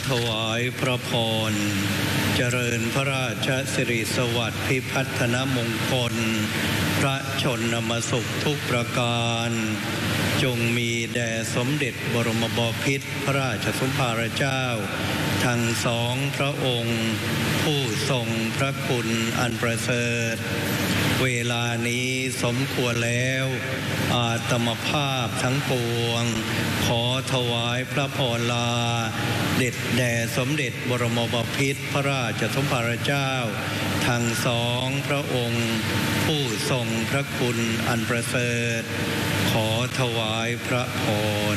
ถวายพระพรเจริญพระราชสิริสวัสดิ์พิพัฒนมงคลพระชนมสุขทุกประการจงมีแด่สมเด็จบรมบพิตรพระราชสมภารเจ้าทั้งสองพระองค์ผู้ทรงพระคุณอันประเสริฐเวลานี้สมควรแล้วอาตมภาพทั้งปวงขอถวายพระพรลาเด็จแด่สมเด็จบรมบพิตรพระราชสมภารเจ้าทั้งสองพระองค์ผู้ทรงพระคุณอันประเสริฐขอถวายพระพร